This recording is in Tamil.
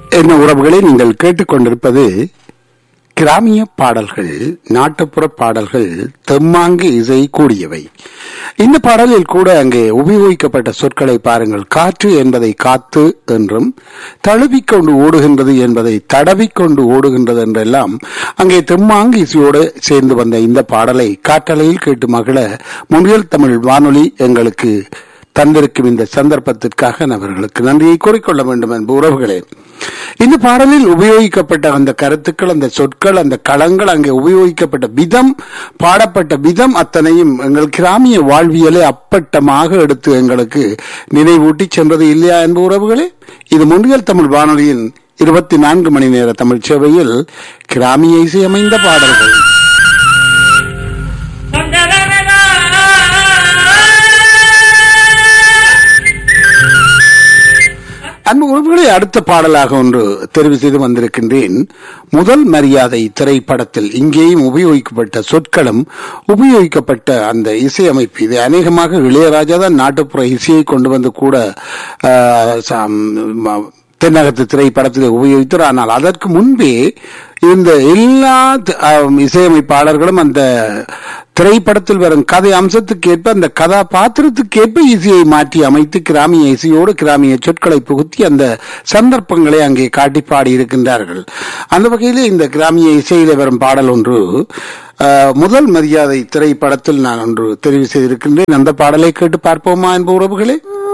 என்ன உறவுகளை நீங்கள் கேட்டுக்கொண்டிருப்பது கிராமிய பாடல்கள், நாட்டுப்புற பாடல்கள், தெம்மாங்கு இசை கூடியவை. இந்த பாடலில் கூட அங்கே உபயோகிக்கப்பட்ட சொற்களை பாருங்கள். காற்று என்பதை காத்து என்றும், தழுவிக்கொண்டு ஓடுகின்றது என்பதை தடவிக்கொண்டு ஓடுகின்றது என்றெல்லாம் அங்கே தெம்மாங்கு இசையோடு சேர்ந்து வந்த இந்த பாடலை காற்றலையில் கேட்டு மகிழ முன்னில் தமிழ் வானொலி எங்களுக்கு தந்திருக்கும் இந்த சந்தர்ப்பத்திற்காக அவர்களுக்கு நன்றியை கூறிக்கொள்ள வேண்டும் என்பது உறவுகளே. இந்த பாடலில் உபயோகிக்கப்பட்ட அந்த கருத்துக்கள், அந்த சொற்கள், அந்த களங்கள், அங்கே உபயோகிக்கப்பட்ட விதம், பாடப்பட்ட விதம் அத்தனையும் எங்கள் கிராமிய வாழ்வியலை அப்பட்டமாக எடுத்து எங்களுக்கு நினைவூட்டி சென்றது இல்லையா என்பது உறவுகளே. இது முன்னில் தமிழ் வானொலியின் 24 மணி நேர தமிழ் சேவையில் கிராமிய இசை அமைந்த பாடல்கள். அன்பு உறவுகளை, அடுத்த பாடலாக ஒன்று தெரிவு செய்து வந்திருக்கின்றேன். முதல் மரியாதை திரைப்படத்தில் இங்கேயும் உபயோகிக்கப்பட்ட சொற்களும் உபயோகிக்கப்பட்ட அந்த இசையமைப்பு, இது அநேகமாக இளையராஜா தான் நாட்டுப்புற இசையை கொண்டு வந்து கூட தென்னகத்து திரைப்படத்தில் உபயோகித்தார். ஆனால் அதற்கு முன்பே இந்த எல்லா இசையமைப்பாளர்களும் அந்த திரைப்படத்தில் வரும் கதை அம்சத்துக்கு ஏற்ப, அந்த கதாபாத்திரத்துக்கு ஏற்ப இசையை மாற்றி அமைத்து கிராமிய இசையோடு கிராமிய சொற்களை புகுத்தி அந்த சந்தர்ப்பங்களை அங்கே காட்டி பாடி இருக்கின்றார்கள். அந்த வகையிலே இந்த கிராமிய இசையில வரும் பாடல் ஒன்று முதல் மரியாதை திரைப்படத்தில் நான் ஒன்று தெரிவு செய்திருக்கின்றேன். அந்த பாடலை கேட்டு பார்ப்போமா என்பது உறவுகளே.